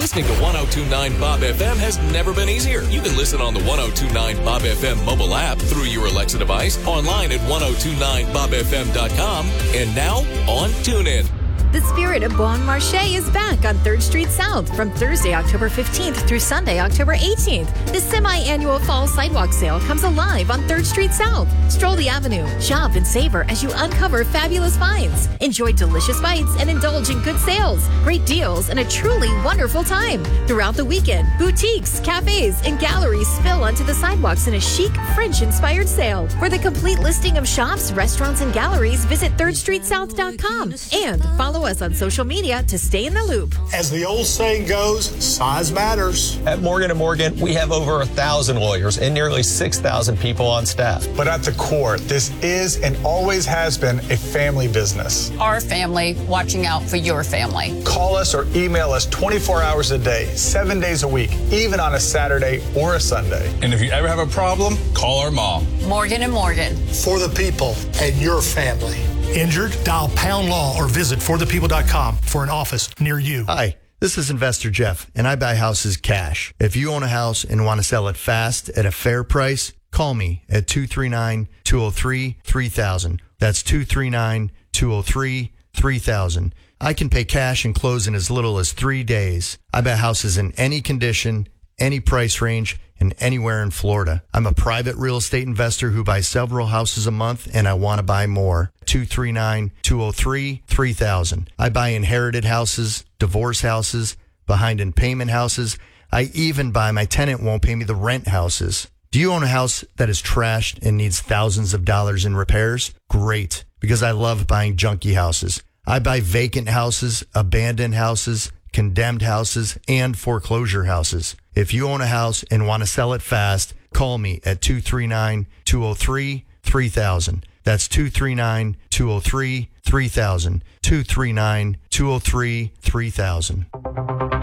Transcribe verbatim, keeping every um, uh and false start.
Listening to ten twenty-nine Bob F M has never been easier. You can listen on the ten twenty-nine Bob F M mobile app through your Alexa device, online at ten twenty-nine bob f m dot com, and now on TuneIn. The Spirit of Bon Marché is back on third Street South from Thursday, October fifteenth through Sunday, October eighteenth. The semi-annual fall sidewalk sale comes alive on third Street South. Stroll the avenue, shop and savor as you uncover fabulous finds. Enjoy delicious bites and indulge in good sales, great deals, and a truly wonderful time. Throughout the weekend, boutiques, cafes, and galleries spill onto the sidewalks in a chic, French-inspired sale. For the complete listing of shops, restaurants, and galleries, visit third street south dot com and follow us on social media to stay in the loop. As the old saying goes, size matters. At Morgan and Morgan, we have over a thousand lawyers and nearly six thousand people on staff. But at the core, this is and always has been a family business. Our family watching out for your family. Call us or email us twenty-four hours a day, seven days a week, even on a Saturday or a Sunday. And if you ever have a problem, call our mom. Morgan and Morgan. For the people and your family. Injured? Dial pound law or visit for the people dot com for an office near you. Hi, this is Investor Jeff, and I buy houses cash. If you own a house and want to sell it fast at a fair price, call me at two three nine, two zero three, three thousand. That's two three nine, two zero three, three thousand. I can pay cash and close in as little as three days. I buy houses in any condition, any price range, and anywhere in Florida. I'm a private real estate investor who buys several houses a month, and I want to buy more. two three nine, two zero three, three thousand. I buy inherited houses, divorce houses, behind in payment houses. I even buy my tenant won't pay me the rent houses. Do you own a house that is trashed and needs thousands of dollars in repairs? Great, because I love buying junky houses. I buy vacant houses, abandoned houses, condemned houses, and foreclosure houses. If you own a house and want to sell it fast, call me at two three nine, two zero three, three thousand. That's two three nine, two zero three, three thousand. two three nine, two zero three, three thousand.